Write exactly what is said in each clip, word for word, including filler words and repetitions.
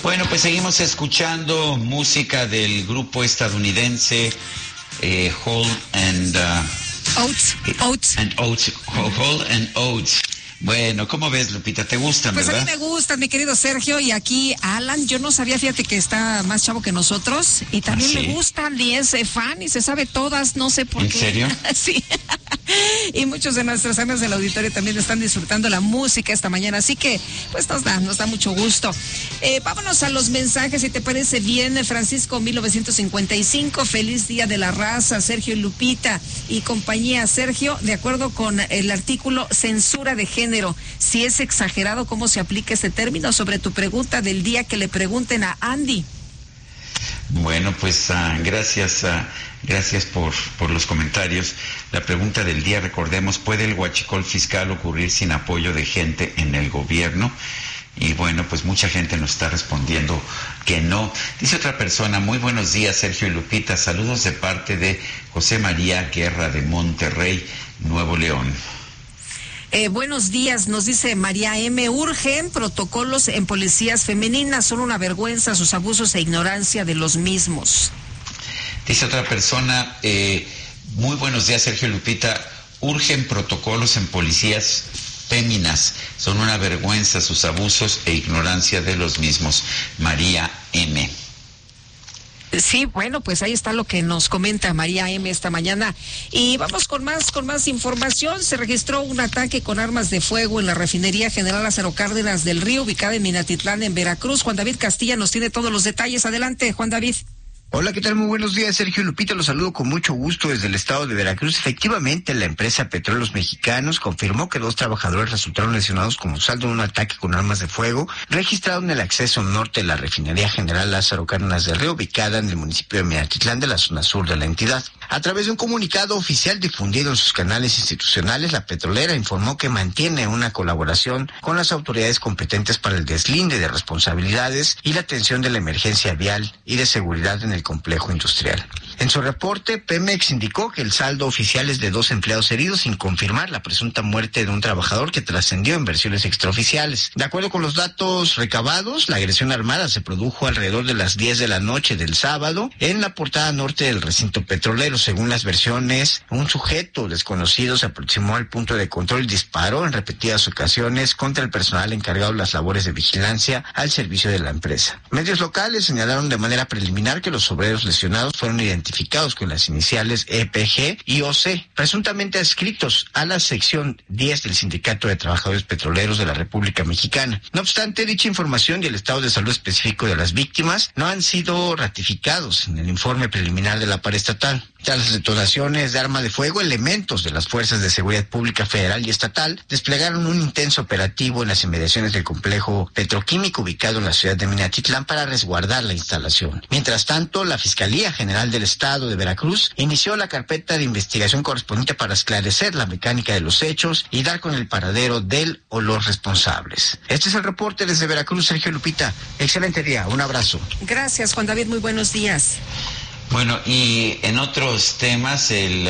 Bueno, pues seguimos escuchando música del grupo estadounidense eh, Hall and uh, Oates. Oates. And Oates. Hall and Oates. Bueno, ¿cómo ves, Lupita? ¿Te gustan, pues verdad? Pues a mí me gustan, mi querido Sergio, y aquí Alan, yo no sabía, fíjate que está más chavo que nosotros, y también ¿Ah, sí? le gustan, y es fan, y se sabe todas, no sé por ¿En qué. ¿En serio? Sí. Y muchos de nuestros amigos del auditorio también están disfrutando la música esta mañana, así que pues nos da, nos da mucho gusto. Eh, vámonos a los mensajes, si te parece bien. Francisco mil novecientos cincuenta y cinco, feliz día de la raza, Sergio y Lupita y compañía. Sergio, de acuerdo con el artículo censura de género, si es exagerado cómo se aplica este término, sobre tu pregunta del día, que le pregunten a Andy. Bueno, pues uh, gracias, uh, gracias por, por los comentarios. La pregunta del día, recordemos, ¿puede el huachicol fiscal ocurrir sin apoyo de gente en el gobierno? Y bueno, pues mucha gente nos está respondiendo que no. Dice otra persona, muy buenos días, Sergio y Lupita, saludos de parte de José María Guerra de Monterrey, Nuevo León. Eh, buenos días, nos dice María M. Urgen protocolos en policías femeninas, son una vergüenza sus abusos e ignorancia de los mismos. Dice otra persona, eh, muy buenos días, Sergio y Lupita, urgen protocolos en policías féminas, son una vergüenza sus abusos e ignorancia de los mismos. María M. Sí, bueno, pues ahí está lo que nos comenta María M. esta mañana. Y vamos con más, con más información. Se registró un ataque con armas de fuego en la refinería General Lázaro Cárdenas del Río, ubicada en Minatitlán, en Veracruz. Juan David Castilla nos tiene todos los detalles. Adelante, Juan David. Hola, ¿qué tal? Muy buenos días, Sergio Lupita, los saludo con mucho gusto desde el estado de Veracruz. Efectivamente, la empresa Petróleos Mexicanos confirmó que dos trabajadores resultaron lesionados como saldo de un ataque con armas de fuego registrado en el acceso norte de la refinería General Lázaro Cárdenas del Río, ubicada en el municipio de Minatitlán de la zona sur de la entidad. A través de un comunicado oficial difundido en sus canales institucionales, la petrolera informó que mantiene una colaboración con las autoridades competentes para el deslinde de responsabilidades y la atención de la emergencia vial y de seguridad en el complejo industrial. En su reporte, Pemex indicó que el saldo oficial es de dos empleados heridos, sin confirmar la presunta muerte de un trabajador que trascendió en versiones extraoficiales. De acuerdo con los datos recabados, la agresión armada se produjo alrededor de las diez de la noche del sábado en la portada norte del recinto petrolero. Según las versiones, un sujeto desconocido se aproximó al punto de control y disparó en repetidas ocasiones contra el personal encargado de las labores de vigilancia al servicio de la empresa. Medios locales señalaron de manera preliminar que los obreros lesionados fueron identificados con las iniciales E P G y O C, presuntamente adscritos a la sección diez del Sindicato de Trabajadores Petroleros de la República Mexicana. No obstante, dicha información y el estado de salud específico de las víctimas no han sido ratificados en el informe preliminar de la paraestatal. Tras las detonaciones de arma de fuego, elementos de las Fuerzas de Seguridad Pública Federal y Estatal desplegaron un intenso operativo en las inmediaciones del complejo petroquímico ubicado en la ciudad de Minatitlán para resguardar la instalación. Mientras tanto, la Fiscalía General del Estado de Veracruz inició la carpeta de investigación correspondiente para esclarecer la mecánica de los hechos y dar con el paradero del o los responsables. Este es el reporte desde Veracruz, Sergio Lupita. Excelente día, un abrazo. Gracias, Juan David, muy buenos días. Bueno, y en otros temas, el,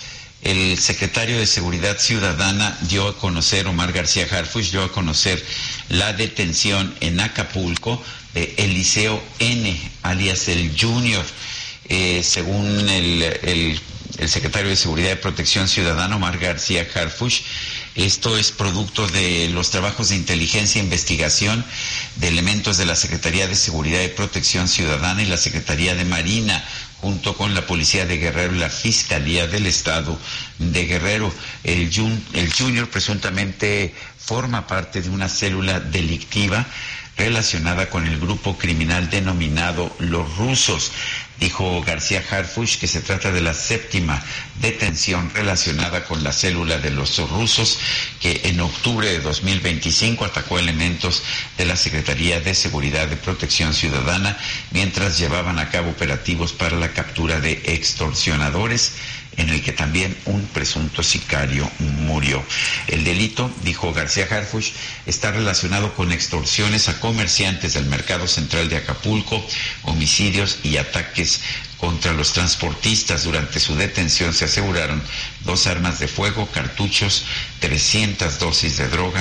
el secretario de Seguridad Ciudadana dio a conocer, Omar García Harfuch, dio a conocer la detención en Acapulco de Eliseo N., alias el Junior. Eh, según el, el, el secretario de Seguridad y Protección Ciudadana, Omar García Harfuch, esto es producto de los trabajos de inteligencia e investigación de elementos de la Secretaría de Seguridad y Protección Ciudadana y la Secretaría de Marina, junto con la Policía de Guerrero y la Fiscalía del Estado de Guerrero. El, jun, el Junior presuntamente forma parte de una célula delictiva relacionada con el grupo criminal denominado Los Rusos. Dijo García Harfuch que se trata de la séptima detención relacionada con la célula de los rusos, que en octubre de dos mil veinticinco atacó elementos de la Secretaría de Seguridad y Protección Ciudadana mientras llevaban a cabo operativos para la captura de extorsionadores, en el que también un presunto sicario murió. El delito, dijo García Harfuch, está relacionado con extorsiones a comerciantes del mercado central de Acapulco, homicidios y ataques contra los transportistas. Durante su detención se aseguraron dos armas de fuego, cartuchos, trescientas dosis de droga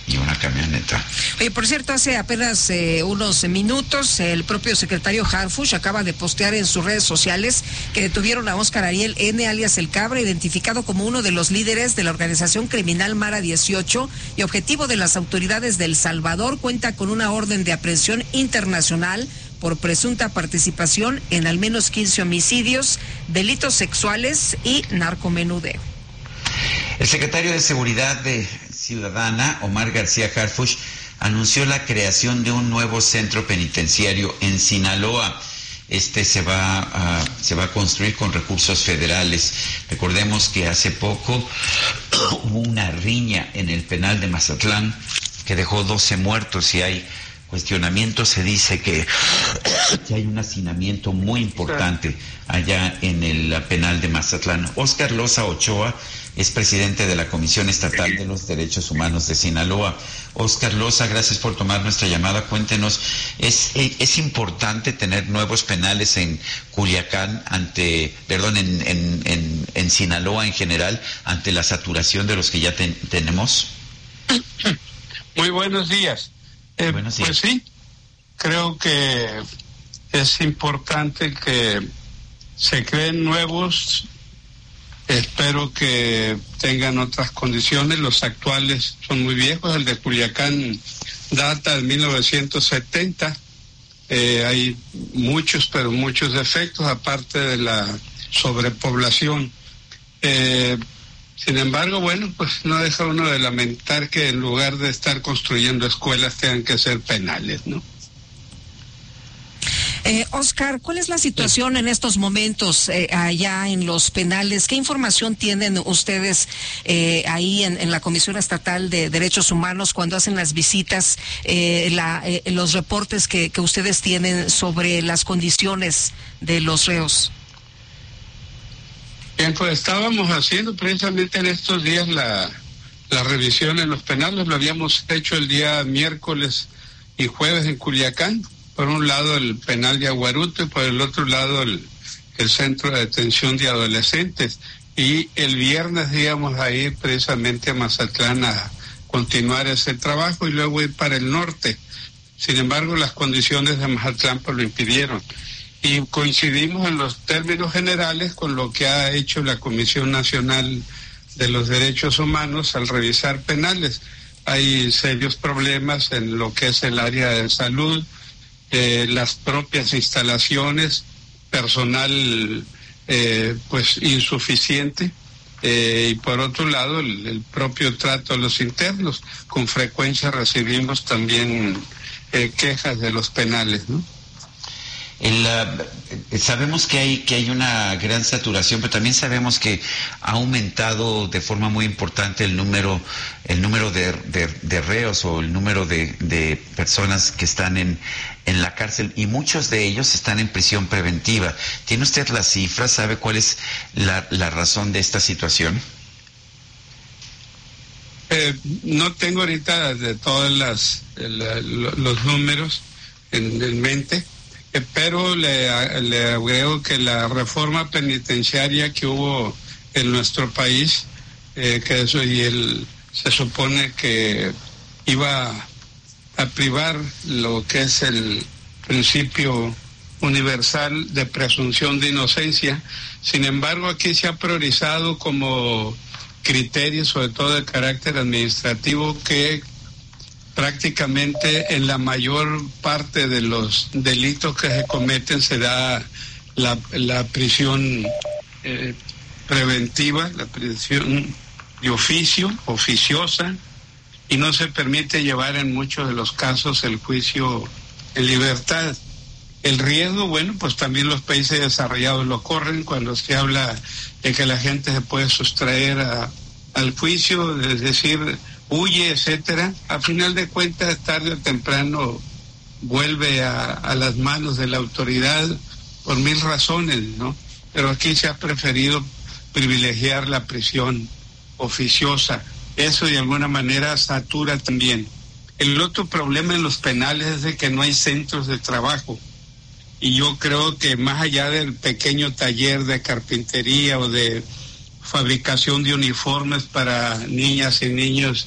y una camioneta. Oye, por cierto, hace apenas eh, unos minutos el propio secretario Harfuch acaba de postear en sus redes sociales que detuvieron a Óscar Ariel N., alias El Cabra, identificado como uno de los líderes de la organización criminal Mara dieciocho y objetivo de las autoridades de El Salvador. Cuenta con una orden de aprehensión internacional por presunta participación en al menos quince homicidios, delitos sexuales y narcomenudeo. El secretario de Seguridad de Ciudadana, Omar García Harfuch, anunció la creación de un nuevo centro penitenciario en Sinaloa. Este se va a, se va a construir con recursos federales. Recordemos que hace poco hubo una riña en el penal de Mazatlán que dejó doce muertos y hay cuestionamiento. Se dice que, que hay un hacinamiento muy importante allá en el penal de Mazatlán. Óscar Loza Ochoa es presidente de la Comisión Estatal de los Derechos Humanos de Sinaloa. Óscar Loza, gracias por tomar nuestra llamada. Cuéntenos, ¿es, es importante tener nuevos penales en Culiacán ante, perdón, en, en, en, en Sinaloa en general, ante la saturación de los que ya ten, tenemos? Muy buenos días. Eh, Buenos días. Pues sí, creo que es importante que se creen nuevos. Espero que tengan otras condiciones. Los actuales son muy viejos. El de Culiacán data de mil novecientos setenta. Eh, hay muchos, pero muchos defectos, aparte de la sobrepoblación. Eh, Sin embargo, bueno, pues no deja uno de lamentar que en lugar de estar construyendo escuelas tengan que ser penales, ¿no? Eh, Óscar, ¿cuál es la situación en estos momentos eh, allá en los penales? ¿Qué información tienen ustedes eh, ahí en, en la Comisión Estatal de Derechos Humanos cuando hacen las visitas, eh, la, eh, los reportes que, que ustedes tienen sobre las condiciones de los reos? Bien, pues estábamos haciendo precisamente en estos días la, la revisión en los penales. Lo habíamos hecho el día miércoles y jueves en Culiacán. Por un lado el penal de Aguaruto y por el otro lado el, el centro de detención de adolescentes. Y el viernes íbamos a ir precisamente a Mazatlán a continuar ese trabajo y luego ir para el norte. Sin embargo, las condiciones de Mazatlán pues lo impidieron. Y coincidimos en los términos generales con lo que ha hecho la Comisión Nacional de los Derechos Humanos al revisar penales. Hay serios problemas en lo que es el área de salud, eh, las propias instalaciones, personal eh, pues insuficiente, eh, y por otro lado el, el propio trato a los internos. Con frecuencia recibimos también eh, quejas de los penales, ¿no? El, uh, sabemos que hay que hay una gran saturación, pero también sabemos que ha aumentado de forma muy importante el número el número de, de, de reos o el número de, de personas que están en, en la cárcel, y muchos de ellos están en prisión preventiva. ¿Tiene usted las cifras? ¿Sabe cuál es la, la razón de esta situación? Eh, no tengo ahorita de todos las, el, los números en, en mente. Pero le, le agrego que la reforma penitenciaria que hubo en nuestro país, eh, que eso y el, se supone que iba a privar lo que es el principio universal de presunción de inocencia. Sin embargo, aquí se ha priorizado como criterio, sobre todo de carácter administrativo, que prácticamente en la mayor parte de los delitos que se cometen se da la, la prisión eh, preventiva, la prisión de oficio, oficiosa, y no se permite llevar en muchos de los casos el juicio en libertad. El riesgo, bueno, pues también los países desarrollados lo corren cuando se habla de que la gente se puede sustraer a, al juicio, es decir, huye, etcétera. A final de cuentas, tarde o temprano vuelve a, a las manos de la autoridad por mil razones, ¿no? Pero aquí se ha preferido privilegiar la prisión oficiosa. Eso de alguna manera satura también. El otro problema en los penales es de que no hay centros de trabajo. Y yo creo que más allá del pequeño taller de carpintería o de fabricación de uniformes para niñas y niños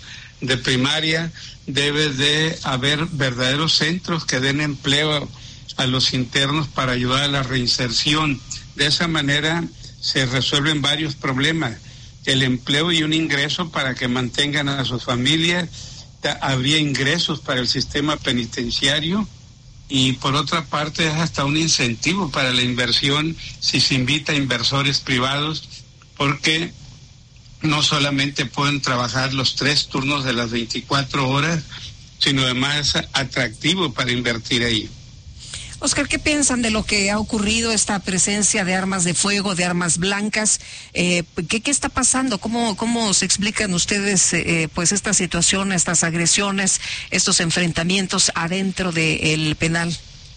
de primaria, debe de haber verdaderos centros que den empleo a los internos para ayudar a la reinserción. De esa manera se resuelven varios problemas, el empleo y un ingreso para que mantengan a sus familias, habría ingresos para el sistema penitenciario y por otra parte es hasta un incentivo para la inversión si se invita a inversores privados, porque no solamente pueden trabajar los tres turnos de las veinticuatro horas, sino además es atractivo para invertir ahí. Oscar, ¿qué piensan de lo que ha ocurrido, esta presencia de armas de fuego, de armas blancas? Eh, ¿qué, ¿Qué está pasando? ¿Cómo, cómo se explican ustedes eh, pues esta situación, estas agresiones, estos enfrentamientos adentro del penal?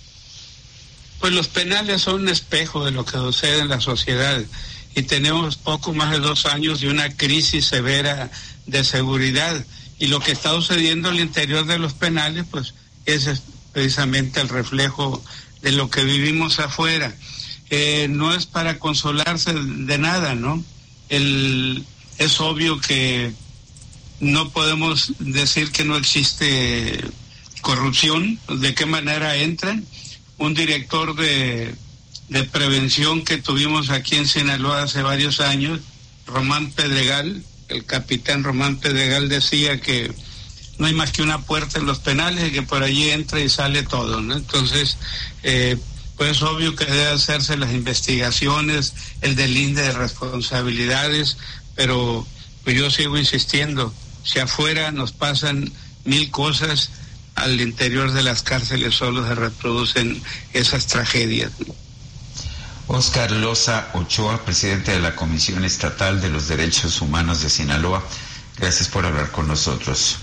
Pues los penales son un espejo de lo que sucede en la sociedad y tenemos poco más de dos años de una crisis severa de seguridad y lo que está sucediendo al interior de los penales pues es precisamente el reflejo de lo que vivimos afuera. Eh, no es para consolarse de nada, ¿no? El, es obvio que no podemos decir que no existe corrupción. ¿De qué manera entran? Un director de, de prevención que tuvimos aquí en Sinaloa hace varios años, Román Pedregal, el capitán Román Pedregal decía que no hay más que una puerta en los penales y que por allí entra y sale todo, ¿no? Entonces, eh, pues es obvio que debe hacerse las investigaciones, el delinde de responsabilidades, pero pues yo sigo insistiendo, si afuera nos pasan mil cosas, al interior de las cárceles solo se reproducen esas tragedias. Oscar Loza Ochoa, presidente de la Comisión Estatal de los Derechos Humanos de Sinaloa, gracias por hablar con nosotros.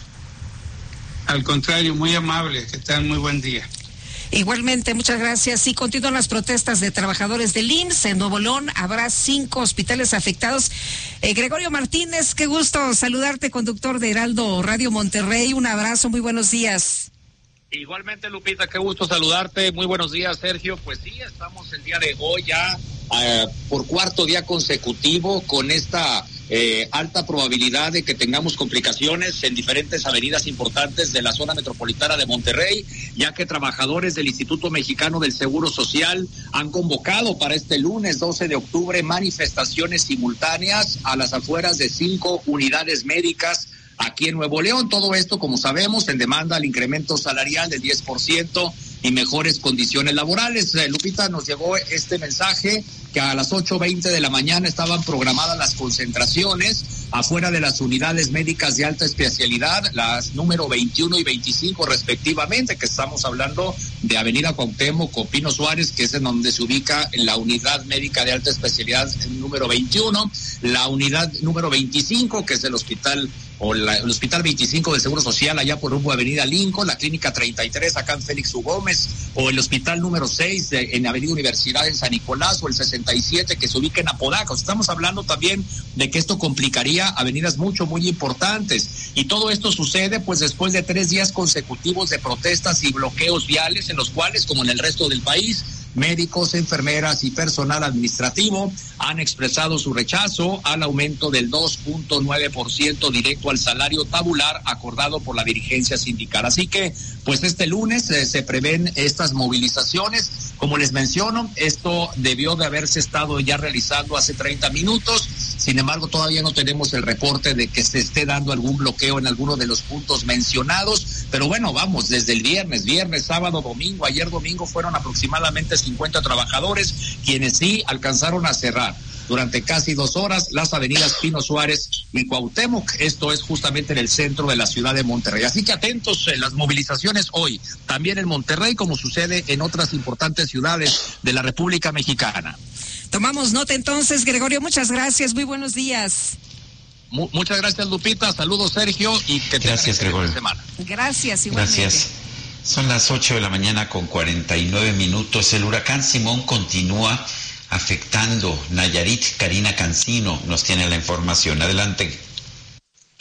Al contrario, muy amable, que tengan muy buen día. Igualmente, muchas gracias. Y continúan las protestas de trabajadores del I M S S. En Nuevo León habrá cinco hospitales afectados. Eh, Gregorio Martínez, qué gusto saludarte, conductor de Heraldo Radio Monterrey. Un abrazo, muy buenos días. Igualmente, Lupita, qué gusto saludarte. Muy buenos días, Sergio. Pues sí, estamos el día de hoy ya uh, por cuarto día consecutivo con esta eh, alta probabilidad de que tengamos complicaciones en diferentes avenidas importantes de la zona metropolitana de Monterrey, ya que trabajadores del Instituto Mexicano del Seguro Social han convocado para este lunes doce de octubre manifestaciones simultáneas a las afueras de cinco unidades médicas aquí en Nuevo León. Todo esto, como sabemos, en demanda al incremento salarial del diez por ciento y mejores condiciones laborales. Eh, Lupita, nos llegó este mensaje que a las ocho veinte de la mañana estaban programadas las concentraciones afuera de las unidades médicas de alta especialidad, las número veintiuno y veinticinco respectivamente, que estamos hablando de Avenida Cuauhtémoc, Pino Suárez, que es en donde se ubica en la unidad médica de alta especialidad número veintiuno, la unidad número veinticinco, que es el hospital o la, el Hospital veinticinco del Seguro Social allá por rumbo a Avenida Lincoln, la Clínica treinta y tres acá en Félix U. Gómez, o el Hospital número seis de, en Avenida Universidad en San Nicolás, o el sesenta y siete que se ubica en Apodaca. Estamos hablando también de que esto complicaría avenidas mucho, muy importantes. Y todo esto sucede pues después de tres días consecutivos de protestas y bloqueos viales en los cuales, como en el resto del país, médicos, enfermeras y personal administrativo han expresado su rechazo al aumento del dos punto nueve por ciento directo al salario tabular acordado por la dirigencia sindical. Así que, pues este lunes eh, se prevén estas movilizaciones. Como les menciono, esto debió de haberse estado ya realizando hace treinta minutos. Sin embargo, todavía no tenemos el reporte de que se esté dando algún bloqueo en alguno de los puntos mencionados. Pero bueno, vamos, desde el viernes, viernes, sábado, domingo, ayer domingo fueron aproximadamente cincuenta trabajadores quienes sí alcanzaron a cerrar durante casi dos horas las avenidas Pino Suárez y Cuauhtémoc. Esto es justamente en el centro de la ciudad de Monterrey. Así que atentos en las movilizaciones hoy, también en Monterrey, como sucede en otras importantes ciudades de la República Mexicana. Tomamos nota entonces, Gregorio, muchas gracias, muy buenos días. Mu- muchas gracias, Lupita, saludos, Sergio, y que gracias, tengan Gregorio. semana. Gracias, igualmente. Gracias. Son las ocho de la mañana con cuarenta y nueve minutos. El huracán Simón continúa afectando Nayarit. Karina Cancino nos tiene la información. Adelante.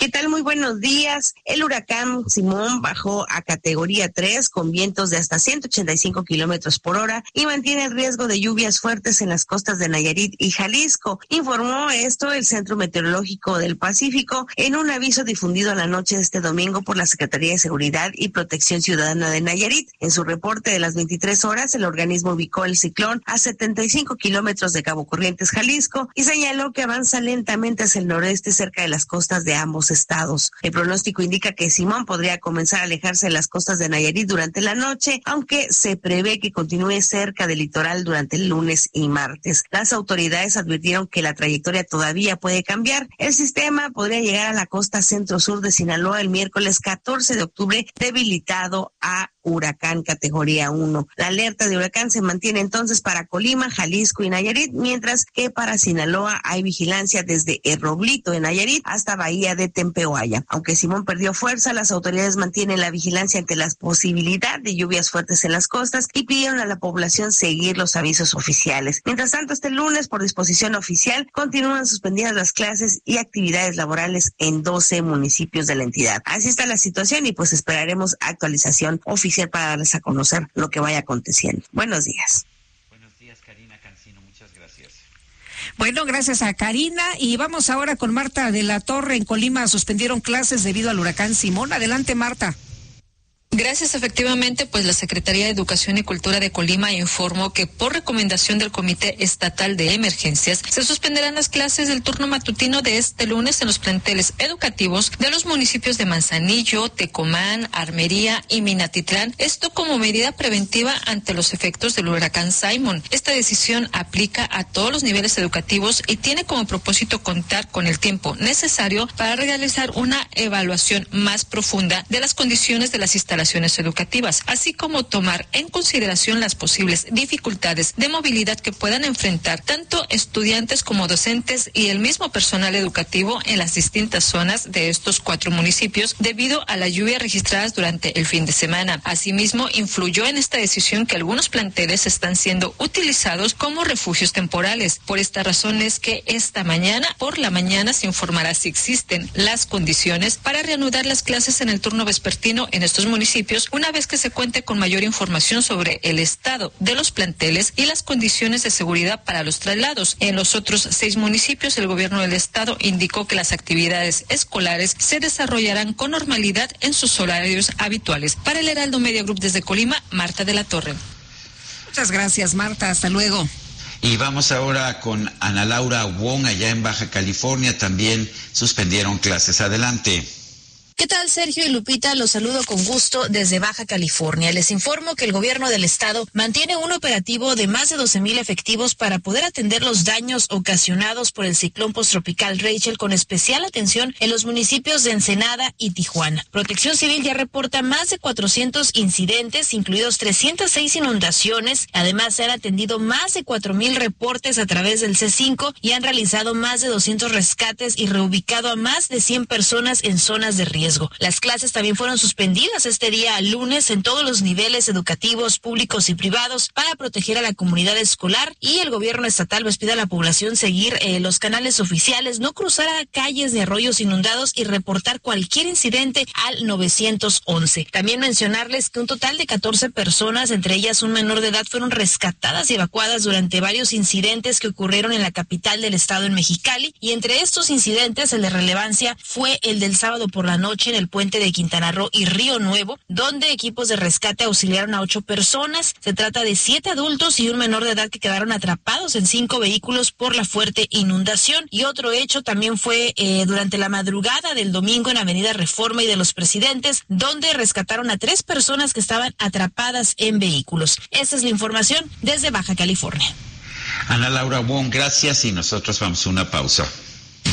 ¿Qué tal? Muy buenos días. El huracán Simón bajó a categoría tres con vientos de hasta ciento ochenta y cinco kilómetros por hora y mantiene el riesgo de lluvias fuertes en las costas de Nayarit y Jalisco. Informó esto el Centro Meteorológico del Pacífico en un aviso difundido la noche de este domingo por la Secretaría de Seguridad y Protección Ciudadana de Nayarit. En su reporte de las veintitrés horas, el organismo ubicó el ciclón a setenta y cinco kilómetros de Cabo Corrientes, Jalisco, y señaló que avanza lentamente hacia el noreste cerca de las costas de ambos estados. El pronóstico indica que Simón podría comenzar a alejarse de las costas de Nayarit durante la noche, aunque se prevé que continúe cerca del litoral durante el lunes y martes. Las autoridades advirtieron que la trayectoria todavía puede cambiar. El sistema podría llegar a la costa centro-sur de Sinaloa el miércoles catorce de octubre, debilitado a huracán categoría uno. La alerta de huracán se mantiene entonces para Colima, Jalisco y Nayarit, mientras que para Sinaloa hay vigilancia desde El Roblito en Nayarit hasta Bahía de Tempehuaya. Aunque Simón perdió fuerza, las autoridades mantienen la vigilancia ante la posibilidad de lluvias fuertes en las costas y pidieron a la población seguir los avisos oficiales. Mientras tanto, este lunes, por disposición oficial, continúan suspendidas las clases y actividades laborales en doce municipios de la entidad. Así está la situación y pues esperaremos actualización oficial para darles a conocer lo que vaya aconteciendo. Buenos días. Buenos días, Karina Cancino, muchas gracias. Bueno, gracias a Karina. Y vamos ahora con Marta de la Torre. En Colima suspendieron clases debido al huracán Simón. Adelante, Marta. Gracias, efectivamente, pues la Secretaría de Educación y Cultura de Colima informó que por recomendación del Comité Estatal de Emergencias se suspenderán las clases del turno matutino de este lunes en los planteles educativos de los municipios de Manzanillo, Tecomán, Armería y Minatitlán, esto como medida preventiva ante los efectos del huracán Simón. Esta decisión aplica a todos los niveles educativos y tiene como propósito contar con el tiempo necesario para realizar una evaluación más profunda de las condiciones de las instalaciones educativas, así como tomar en consideración las posibles dificultades de movilidad que puedan enfrentar tanto estudiantes como docentes y el mismo personal educativo en las distintas zonas de estos cuatro municipios debido a la lluvia registradas durante el fin de semana. Asimismo, influyó en esta decisión que algunos planteles están siendo utilizados como refugios temporales. Por esta razón es que esta mañana, por la mañana, se informará si existen las condiciones para reanudar las clases en el turno vespertino en estos municipios, una vez que se cuente con mayor información sobre el estado de los planteles y las condiciones de seguridad para los traslados. En los otros seis municipios, el gobierno del estado indicó que las actividades escolares se desarrollarán con normalidad en sus horarios habituales. Para el Heraldo Media Group desde Colima, Marta de la Torre. Muchas gracias, Marta. Hasta luego. Y vamos ahora con Ana Laura Wong, allá en Baja California. También suspendieron clases. Adelante. ¿Qué tal, Sergio y Lupita? Los saludo con gusto desde Baja California. Les informo que el gobierno del estado mantiene un operativo de más de doce mil efectivos para poder atender los daños ocasionados por el ciclón posttropical Rachel, con especial atención en los municipios de Ensenada y Tijuana. Protección Civil ya reporta más de cuatrocientos incidentes, incluidos trescientas seis inundaciones. Además, se han atendido más de cuatro mil reportes a través del C cinco y han realizado más de doscientos rescates y reubicado a más de cien personas en zonas de riesgo. Las clases también fueron suspendidas este día lunes en todos los niveles educativos, públicos y privados, para proteger a la comunidad escolar, y el gobierno estatal les pide a la población seguir eh, los canales oficiales, no cruzar a calles de arroyos inundados y reportar cualquier incidente al nueve once. También mencionarles que un total de catorce personas, entre ellas un menor de edad, fueron rescatadas y evacuadas durante varios incidentes que ocurrieron en la capital del estado, en Mexicali, y entre estos incidentes el de relevancia fue el del sábado por la noche en el puente de Quintana Roo y Río Nuevo, donde equipos de rescate auxiliaron a ocho personas. Se trata de siete adultos y un menor de edad que quedaron atrapados en cinco vehículos por la fuerte inundación. Y otro hecho también fue eh, durante la madrugada del domingo en Avenida Reforma y de los Presidentes, donde rescataron a tres personas que estaban atrapadas en vehículos. Esa es la información desde Baja California. Ana Laura Wong, gracias, y nosotros vamos a una pausa.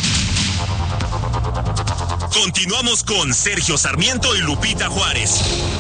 Continuamos con Sergio Sarmiento y Lupita Juárez